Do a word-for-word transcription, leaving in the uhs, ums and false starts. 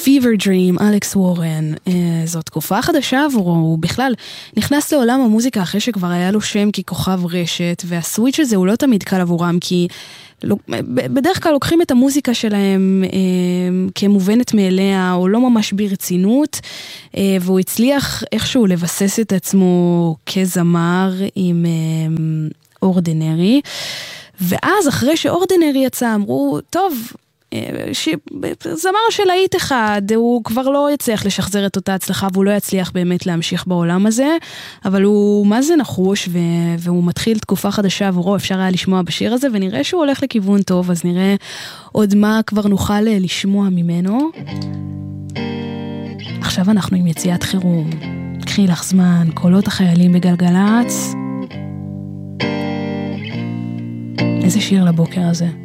Fever Dream, אלכס וורן, זו תקופה חדשה עבורו, הוא בכלל נכנס לעולם המוזיקה אחרי שכבר היה לו שם ככוכב רשת, והסוויץ' הזה הוא לא תמיד קל עבורם, כי בדרך כלל לוקחים את המוזיקה שלהם כמובנת מאליה, או לא ממש ברצינות, והוא הצליח איכשהו לבסס את עצמו כזמר עם אורדינרי, ואז אחרי שאורדינרי יצא, אמרו, טוב, ש... זמר של להיט אחד, הוא כבר לא יצליח לשחזר את אותה הצלחה, והוא לא יצליח באמת להמשיך בעולם הזה, אבל הוא מה זה נחוש, ו... והוא מתחיל תקופה חדשה עבורו, אפשר היה לשמוע בשיר הזה, ונראה שהוא הולך לכיוון טוב, אז נראה עוד מה כבר נוכל לשמוע ממנו. עכשיו אנחנו עם יציאת חירום, קחי לך זמן, קולות החיילים בגלגלץ. איזה שיר לבוקר הזה.